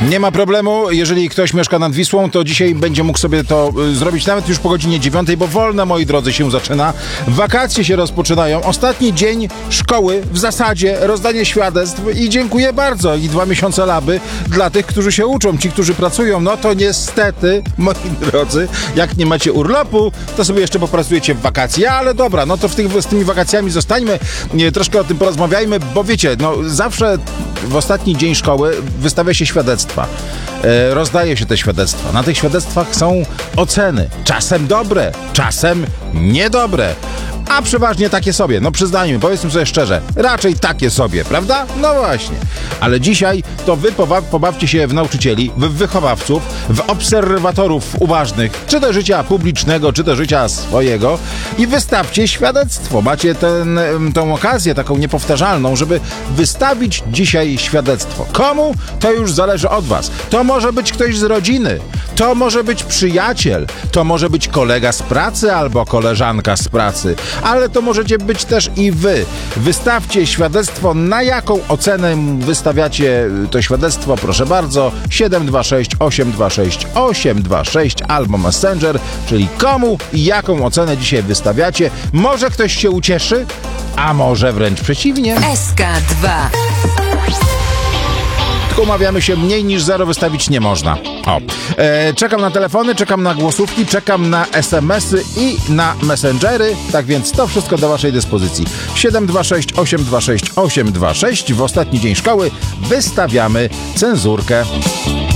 Nie ma problemu, jeżeli ktoś mieszka nad Wisłą, to dzisiaj będzie mógł sobie to zrobić nawet już po godzinie 9, bo wolna, moi drodzy, się zaczyna. Wakacje się rozpoczynają. Ostatni dzień szkoły, w zasadzie rozdanie świadectw i dziękuję bardzo. I 2 miesiące laby dla tych, którzy się uczą. Ci, którzy pracują, no to niestety, moi drodzy, jak nie macie urlopu, to sobie jeszcze popracujecie w wakacje. Ale dobra, no to z tymi wakacjami zostańmy. Troszkę o tym porozmawiajmy, bo wiecie, no zawsze w ostatni dzień szkoły wystawia się świadectwa. Rozdaje się te świadectwa. Na tych świadectwach są oceny. Czasem dobre, czasem niedobre. A przeważnie takie sobie. No przyznajmy, powiedzmy sobie szczerze, raczej takie sobie, prawda? No właśnie. Ale dzisiaj to wy pobawcie się w nauczycieli, w wychowawców, w obserwatorów uważnych, czy do życia publicznego, czy do życia swojego i wystawcie świadectwo. Macie tą okazję taką niepowtarzalną, żeby wystawić dzisiaj świadectwo. Komu? To już zależy od was. To może być ktoś z rodziny, to może być przyjaciel, to może być kolega z pracy albo koleżanka z pracy, ale to możecie być też i wy. Wystawcie świadectwo. Na jaką ocenę wystawiacie to świadectwo? Proszę bardzo. 726 826 826 albo Messenger, czyli komu i jaką ocenę dzisiaj wystawiacie. Może ktoś się ucieszy, a może wręcz przeciwnie. SK2. Tylko umawiamy się, mniej niż 0 wystawić nie można. Czekam na telefony, czekam na głosówki, czekam na SMS-y i na Messengery, tak więc to wszystko do waszej dyspozycji. 726 826 826. W ostatni dzień szkoły wystawiamy cenzurkę.